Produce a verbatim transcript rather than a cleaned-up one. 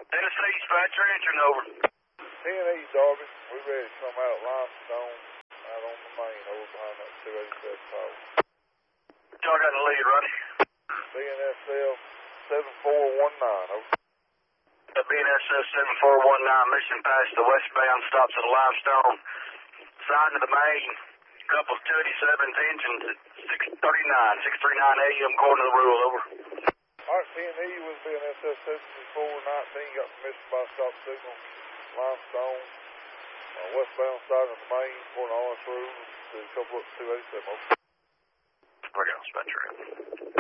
Tennessee, dispatcher, entering over. T and E, Darby. We ready to come out at Limestone, out on the main, over behind that two eighty-seven tower. Y'all got the lead, Roddy. B N S F seven four one nine, over. The B N S F seven four one nine, mission past the westbound, stops at Limestone. Side of the main, couple two eighty-sevens, engines at six thirty-nine, six thirty-nine A M, corner of the rule, over. Alright, T and E with B N S F seven four nineteen, got permission by stop signal, Limestone, uh, westbound side of the main, corner of the rule, to a couple up two eighty-seven, over. We're going to dispatcher.